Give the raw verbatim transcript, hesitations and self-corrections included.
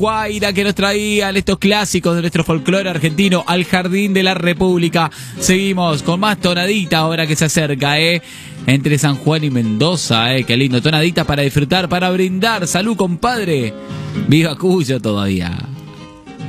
Guaira que nos traían estos clásicos de nuestro folclore argentino al Jardín de la República. Seguimos con más tonadita ahora que se acerca, ¿eh? Entre San Juan y Mendoza, ¿eh? Qué lindo. Tonadita para disfrutar, para brindar. Salud, compadre. Viva Cuyo todavía.